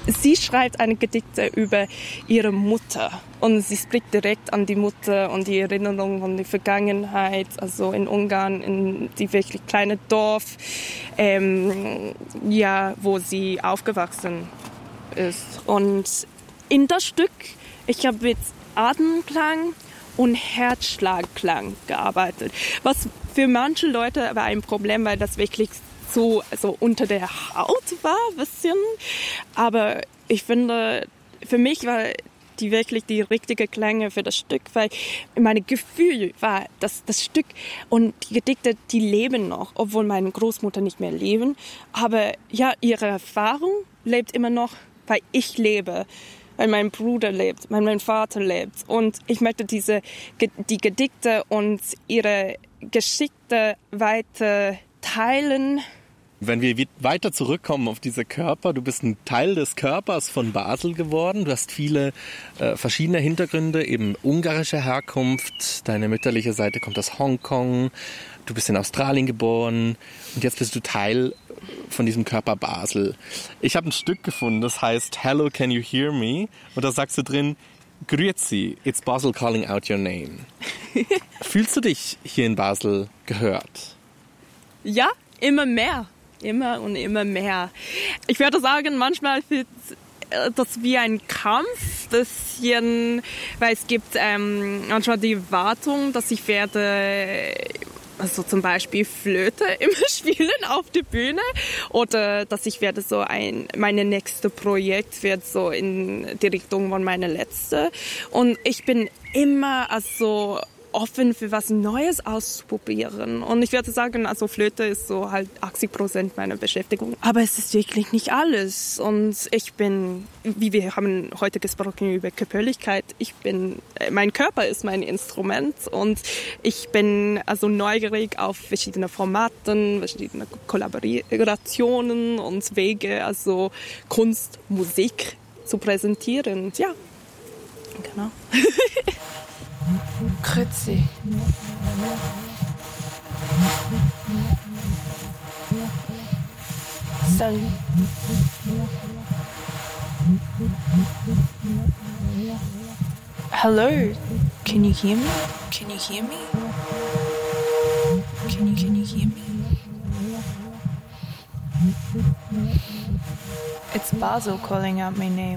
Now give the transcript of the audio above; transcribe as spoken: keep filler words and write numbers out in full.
sie schreibt eine Gedichte über ihre Mutter und sie spricht direkt an die Mutter und die Erinnerungen an die Vergangenheit, also in Ungarn, in die wirklich kleine Dorf, ähm, ja, wo sie aufgewachsen ist. Und in das Stück, ich habe mit Atemklang und Herzschlagklang gearbeitet, was für manche Leute aber ein Problem, weil das wirklich so also unter der Haut war, ein bisschen. Aber ich finde, für mich war die wirklich die richtige Klänge für das Stück, weil mein Gefühl war, dass das Stück und die Gedichte, die leben noch, obwohl meine Großmutter nicht mehr leben. Aber ja, ihre Erfahrung lebt immer noch, weil ich lebe, weil mein Bruder lebt, weil mein Vater lebt. Und ich möchte diese, die Gedichte und ihre Geschichte weiter teilen. Wenn wir weiter zurückkommen auf diese Körper, du bist ein Teil des Körpers von Basel geworden. Du hast viele äh, verschiedene Hintergründe, eben ungarische Herkunft. Deine mütterliche Seite kommt aus Hongkong. Du bist in Australien geboren und jetzt bist du Teil von diesem Körper Basel. Ich habe ein Stück gefunden, das heißt Hello, can you hear me? Und da sagst du drin, Grüezi, it's Basel calling out your name. Fühlst du dich hier in Basel gehört? Ja, immer mehr. Immer und immer mehr. Ich würde sagen, manchmal fühlt das wie ein Kampf, bisschen, weil es gibt ähm, manchmal die Erwartung, dass ich werde, also zum Beispiel Flöte immer spielen auf der Bühne oder dass ich werde so ein, meine nächste Projekt wird so in die Richtung von meiner letzte. Und ich bin immer also offen für was Neues auszuprobieren. Und ich würde sagen, also Flöte ist so halt achtzig Prozent meiner Beschäftigung. Aber es ist wirklich nicht alles. Und ich bin, wie wir haben heute gesprochen über Körperlichkeit, ich bin, mein Körper ist mein Instrument und ich bin also neugierig auf verschiedene Formaten, verschiedene Kollaborationen und Wege, also Kunst, Musik zu präsentieren. Und ja, genau. Grüezi. Salut. Hello. Can you hear me? Can you hear me? Can you can you hear me? It's Basel calling out my name.